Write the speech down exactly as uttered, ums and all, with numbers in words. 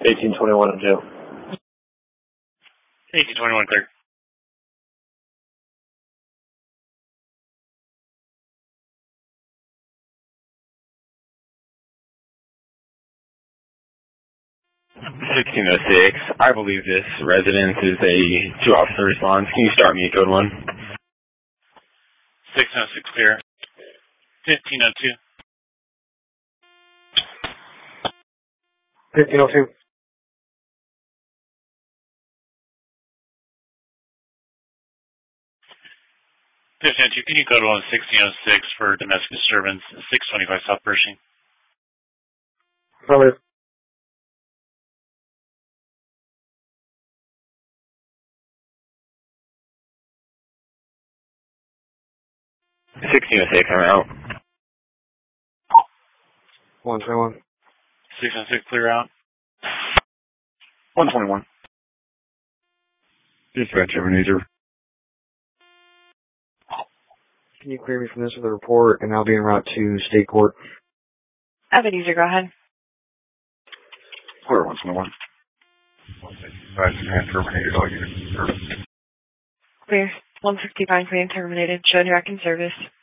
eighteen twenty-one in jail. eighteen twenty-one clear. sixteen oh six, I believe this residence is a two-officer response. Can you start me at code one? sixteen oh six clear. fifteen oh two. fifteen oh two. fifteen oh two, can you code one sixteen oh six for domestic disturbance, six twenty-five South Pershing? Affirmative. sixteen oh six, I'm out. one twenty-one. sixteen oh six clear out. one twenty-one. Dispatch Ebenezer. Can you clear me from this with a report, and I'll be en route to state court? Ebenezer, go ahead. Clear one twenty-one. Terminated all units. Clear. one sixty-nine clean terminated. Show direct in service.